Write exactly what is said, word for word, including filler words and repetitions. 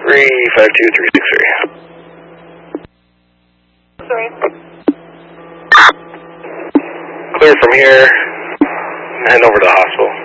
three five two three six three. Sorry. Clear from here, and over to the hospital.